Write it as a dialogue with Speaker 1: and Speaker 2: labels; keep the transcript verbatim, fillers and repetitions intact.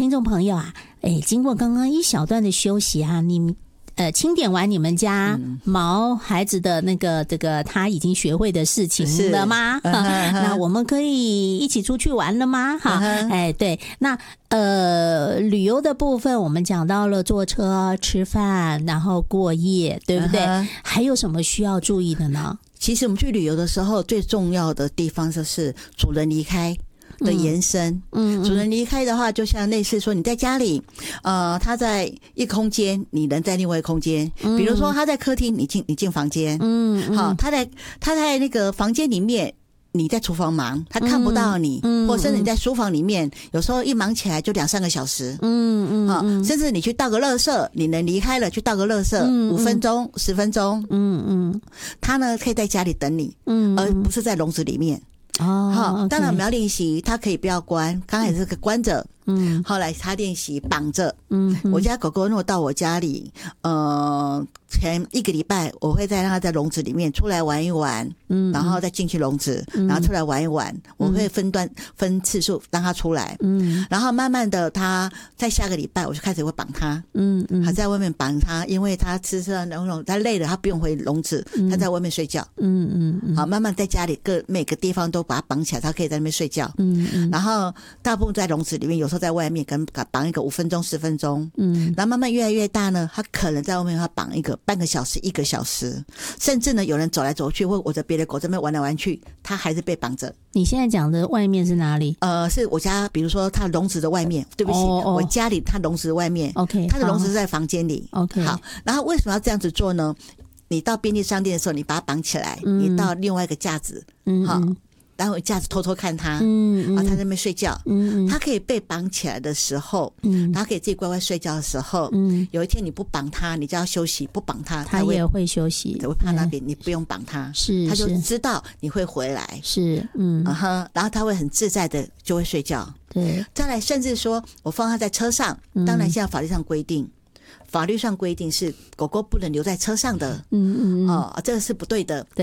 Speaker 1: 听众朋友啊，哎，经过刚刚一小段的休息啊，你们呃清点完你们家毛孩子的那个这个他已经学会的事情了吗？嗯、那我们可以一起出去玩了吗？哈，哎，对，那呃旅游的部分我们讲到了坐车、吃饭，然后过夜，对不对？还有什么需要注意的呢？
Speaker 2: 其实我们去旅游的时候，最重要的地方就是主人离开的延伸。嗯，主人离开的话，就像类似说你在家里，呃，他在一个空间，你人在另外一个空间。嗯，比如说他在客厅，你进你进房间。嗯，好，他在他在那个房间里面。你在厨房忙，他看不到你，嗯、或者甚至你在书房里面，有时候一忙起来就两三个小时，嗯嗯，啊、嗯，甚至你去倒个垃圾，你能离开了去倒个垃圾，五、嗯、分钟、十分钟，嗯嗯，他呢可以在家里等你，嗯，而不是在笼子里面。哦，好，当然我们要练习，他可以不要关，刚开始是关着。嗯，后来他练习绑着。嗯，我家狗狗如果到我家里，呃，前一个礼拜我会再让它在笼子里面出来玩一玩，嗯，然后再进去笼子，嗯、然后出来玩一玩。嗯、我会分段分次数让它出来，嗯，然后慢慢的，它在下个礼拜我就开始会绑它，嗯嗯，还在外面绑它，因为它吃吃那种，它累了，它不用回笼子，它在外面睡觉，嗯嗯嗯，好，慢慢在家里各每个地方都把它绑起来，它可以在那边睡觉，嗯嗯，然后大部分在笼子里面，有时候在外面跟绑一个五分钟、十分钟，嗯，然后慢慢越来越大呢，它可能在外面它绑一个半个小时、一个小时，甚至呢有人走来走去，或我的别的狗这边玩来玩去，它还是被绑着。
Speaker 1: 你现在讲的外面是哪里？
Speaker 2: 呃，是我家，比如说它笼子的外面，对不起，哦哦我家里它笼子的外面
Speaker 1: ，OK，
Speaker 2: 它的笼子是在房间里
Speaker 1: ，OK，
Speaker 2: 好，然后为什么要这样子做呢？你到便利商店的时候，你把它绑起来，嗯、你到另外一个架子，嗯，好。然后架子偷偷看他，嗯，啊，他在那边睡觉，嗯，他可以被绑起来的时候，嗯，他可以自己乖乖睡觉的时候，嗯，有一天你不绑他，你叫他休息，不绑他，
Speaker 1: 他也会休息，
Speaker 2: 会怕那边，你不用绑他，
Speaker 1: 是，
Speaker 2: 他就知道你会回来，
Speaker 1: 是，嗯，
Speaker 2: 啊哈，然后他会很自在的就会睡觉，
Speaker 1: 对，
Speaker 2: 再来甚至说我放他在车上，当然现在法律上规定。法律上规定是狗狗不能留在车上的，嗯嗯，哦，这个是不对的。